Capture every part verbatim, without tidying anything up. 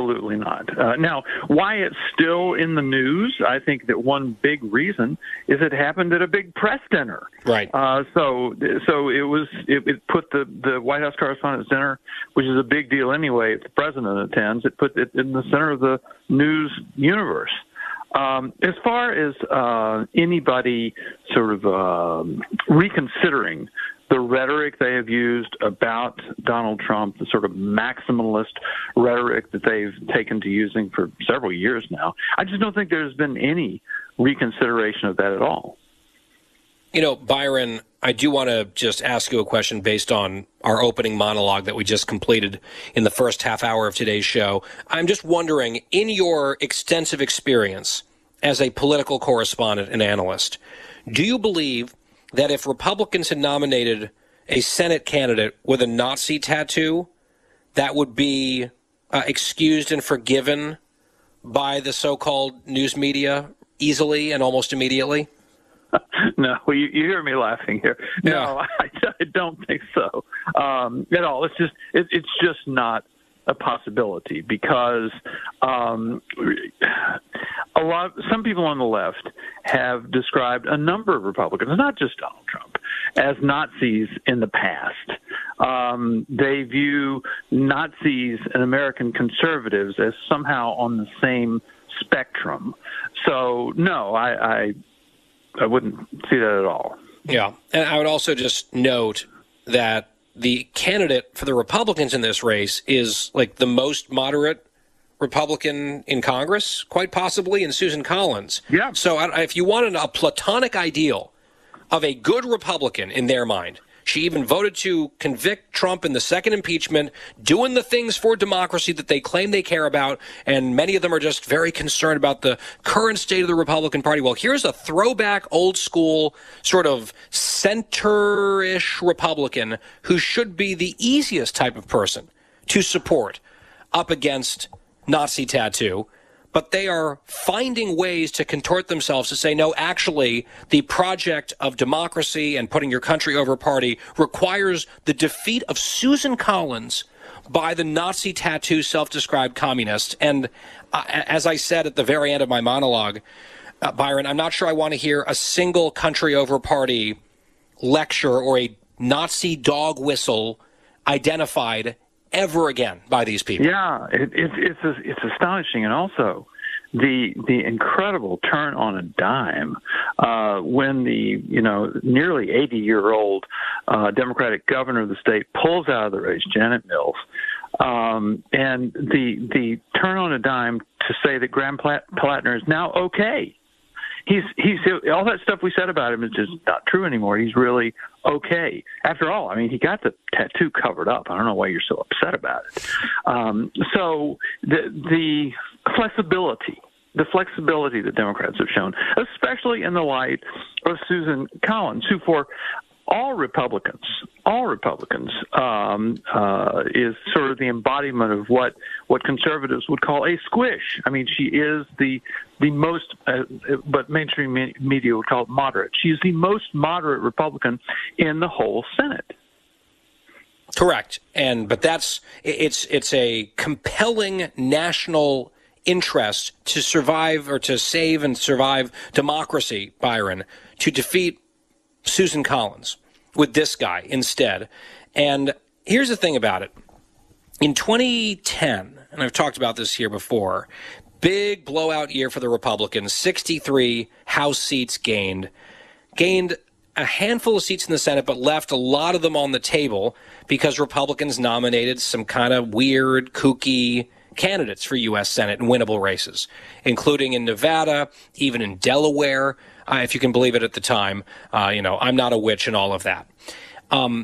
absolutely not. Uh, now, why it's still in the news, I think that one big reason is it happened at a big press dinner. Right. Uh, so, so it was it, it put the, the White House Correspondents' Dinner, which is a big deal anyway if the president attends, it put it in the center of the news universe. Um, as far as uh, anybody sort of um, reconsidering the rhetoric they have used about Donald Trump, the sort of maximalist rhetoric that they've taken to using for several years now, I just don't think there's been any reconsideration of that at all. You know, Byron, I do want to just ask you a question based on our opening monologue that we just completed in the first half hour of today's show. I'm just wondering, in your extensive experience as a political correspondent and analyst, do you believe that if Republicans had nominated a Senate candidate with a Nazi tattoo, that would be uh, excused and forgiven by the so-called news media easily and almost immediately? No, you, you hear me laughing here. Yeah. No, I, I don't think so um, at all. It's just it, it's just not a possibility because um, a lot. Some people on the left have described a number of Republicans, not just Donald Trump, as Nazis in the past. Um, they view Nazis and American conservatives as somehow on the same spectrum. So no, I. I I wouldn't see that at all. Yeah. And I would also just note that the candidate for the Republicans in this race is like the most moderate Republican in Congress, quite possibly, in Susan Collins. Yeah. So if you wanted a platonic ideal of a good Republican in their mind, she even voted to convict Trump in the second impeachment, doing the things for democracy that they claim they care about, and many of them are just very concerned about the current state of the Republican Party. Well, here's a throwback, old-school, sort of center-ish Republican who should be the easiest type of person to support up against Nazi tattoo. But they are finding ways to contort themselves to say, no, actually, the project of democracy and putting your country over party requires the defeat of Susan Collins by the Nazi tattoo self-described communist. And uh, as I said at the very end of my monologue, uh, Byron, I'm not sure I want to hear a single country over party lecture or a Nazi dog whistle identified ever again by these people. Yeah, it, it, it's it's astonishing, and also the the incredible turn on a dime uh, when the you know nearly eighty year old uh, Democratic governor of the state pulls out of the race, Janet Mills, um, and the the turn on a dime to say that Graham Plattner is now okay. He's he's all that stuff we said about him is just not true anymore. He's really okay. After all, I mean, he got the tattoo covered up. I don't know why you're so upset about it. Um, so the the flexibility, the flexibility that Democrats have shown, especially in the light of Susan Collins, who for all Republicans, all Republicans, um, uh, is sort of the embodiment of what, what conservatives would call a squish. I mean, she is the the most, uh, but mainstream me- media would call it moderate. She is the most moderate Republican in the whole Senate. Correct, and but that's it's it's a compelling national interest to survive or to save and survive democracy, Byron, to defeat Susan Collins with this guy instead. And here's the thing about it. In twenty ten, and I've talked about this here before, big blowout year for the Republicans, sixty-three House seats gained, gained a handful of seats in the Senate, but left a lot of them on the table because Republicans nominated some kind of weird, kooky candidates for U S Senate in winnable races, including in Nevada, even in Delaware, uh, if you can believe it at the time. Uh, you know, I'm not a witch and all of that. Um,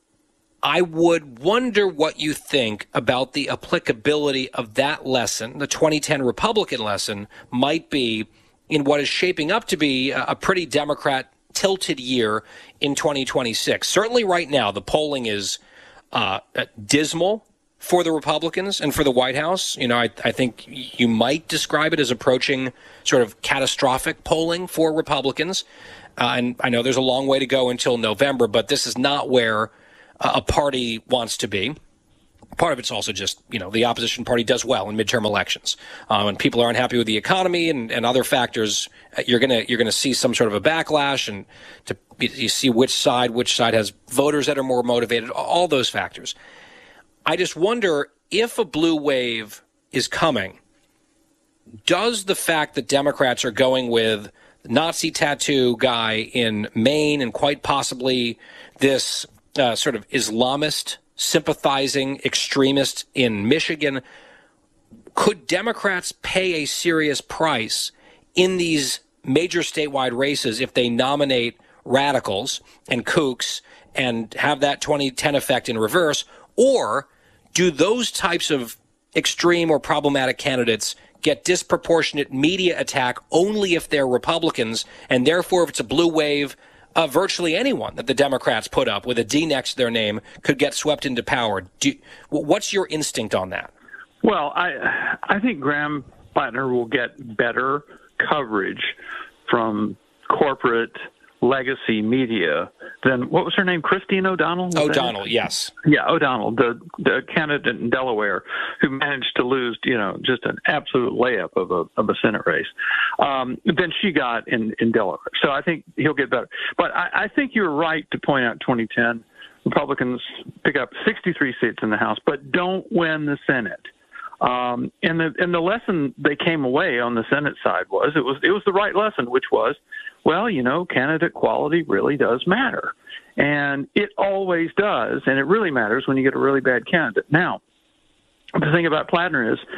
I would wonder what you think about the applicability of that lesson, the twenty ten Republican lesson, might be in what is shaping up to be a, a pretty Democrat-tilted year in twenty twenty-six. Certainly right now, the polling is uh, dismal for the Republicans and for the White House. You know, I, I think you might describe it as approaching sort of catastrophic polling for Republicans. Uh, and I know there's a long way to go until November, but this is not where uh, a party wants to be. part of it's also just, you know, the opposition party does well in midterm elections. Uh, when people aren't happy with the economy and, and other factors, you're gonna you're gonna see some sort of a backlash, and to you see which side which side has voters that are more motivated. All those factors. I just wonder if a blue wave is coming. Does the fact that Democrats are going with the Nazi tattoo guy in Maine and quite possibly this uh, sort of Islamist sympathizing extremist in Michigan, could Democrats pay a serious price in these major statewide races if they nominate radicals and kooks and have that twenty ten effect in reverse? Or do those types of extreme or problematic candidates get disproportionate media attack only if they're Republicans, and therefore if it's a blue wave, Uh, virtually anyone that the Democrats put up with a D next to their name could get swept into power? Do, what's your instinct on that? Well, I I think Graham Plattner will get better coverage from corporate legacy media than, what was her name, Christine O'Donnell? Was O'Donnell, that? yes. Yeah, O'Donnell, the the candidate in Delaware who managed to lose, you know, just an absolute layup of a of a Senate race. Um, than she got in, in Delaware. So I think he'll get better. But I, I think you're right to point out twenty ten Republicans pick up sixty-three seats in the House, but don't win the Senate. Um, and the and the lesson they came away on the Senate side was it was it was the right lesson, which was, well, you know, candidate quality really does matter. And it always does. And it really matters when you get a really bad candidate. Now, the thing about Plattner is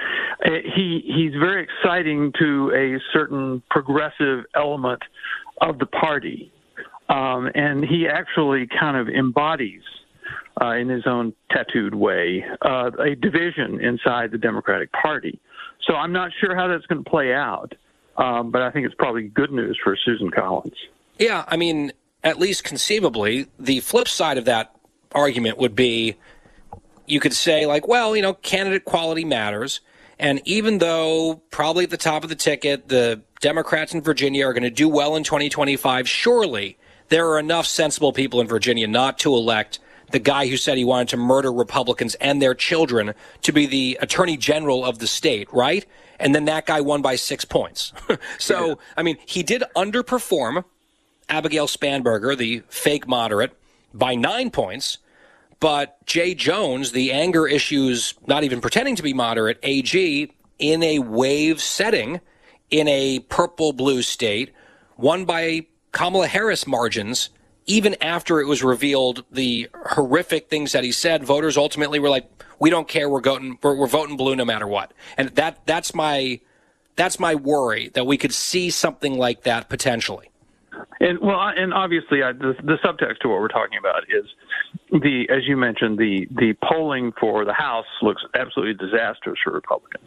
he he's very exciting to a certain progressive element of the party. Um, and he actually kind of embodies, uh, in his own tattooed way, uh, a division inside the Democratic Party. So I'm not sure how that's going to play out. Um, but I think it's probably good news for Susan Collins. Yeah, I mean, at least conceivably, the flip side of that argument would be you could say, like, well, you know, candidate quality matters. And even though probably at the top of the ticket, the Democrats in Virginia are going to do well in twenty twenty-five, surely there are enough sensible people in Virginia not to elect the guy who said he wanted to murder Republicans and their children to be the attorney general of the state, right? And then that guy won by six points. So, yeah. I mean, he did underperform Abigail Spanberger, the fake moderate, by nine points. But Jay Jones, the anger issues, not even pretending to be moderate, A G, in a wave setting, in a purple-blue state, won by Kamala Harris margins. Even after it was revealed the horrific things that he said, voters ultimately were like, we don't care, we're voting, we're, we're voting blue no matter what. And that that's my that's my worry, that we could see something like that potentially. And well, and obviously, I, the, the subtext to what we're talking about is the, as you mentioned, the the polling for the House looks absolutely disastrous for Republicans.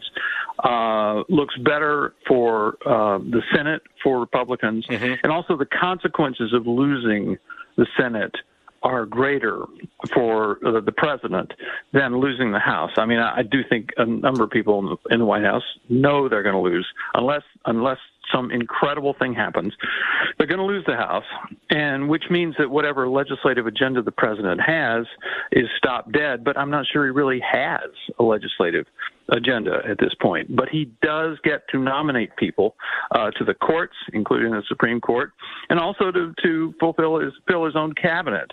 Uh, looks better for uh, the Senate for Republicans, mm-hmm. and also the consequences of losing the Senate are greater for uh, the president than losing the House. I mean, I, I do think a number of people in the, in the White House know they're going to lose unless unless some incredible thing happens. They're going to lose the House, and which means that whatever legislative agenda the president has is stopped dead. But I'm not sure he really has a legislative agenda at this point. But he does get to nominate people uh, to the courts, including the Supreme Court, and also to, to fulfill his fill his own cabinet.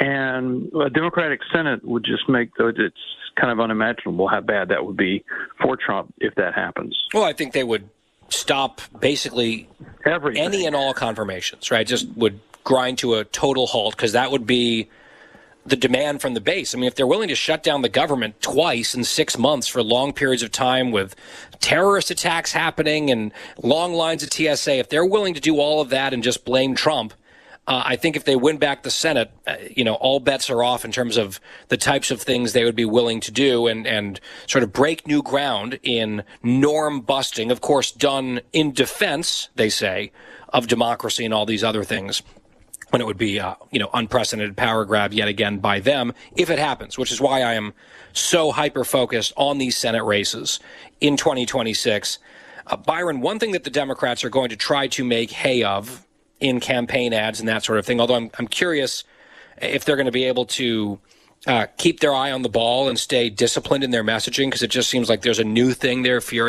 And a Democratic Senate would just make it's kind of unimaginable how bad that would be for Trump if that happens. Well, I think they would stop basically everything, any and all confirmations, right? Just would grind to a total halt, because that would be the demand from the base. I mean, if they're willing to shut down the government twice in six months for long periods of time with terrorist attacks happening and long lines of T S A, if they're willing to do all of that and just blame Trump, Uh, I think if they win back the Senate, uh, you know, all bets are off in terms of the types of things they would be willing to do and, and sort of break new ground in norm busting, of course, done in defense, they say, of democracy and all these other things, when it would be, uh, you know, unprecedented power grab yet again by them if it happens, which is why I am so hyper-focused on these Senate races in twenty twenty-six. Uh, Byron, one thing that the Democrats are going to try to make hay of in campaign ads and that sort of thing, although I'm, I'm curious if they're going to be able to uh, keep their eye on the ball and stay disciplined in their messaging? Because it just seems like there's a new thing they're furious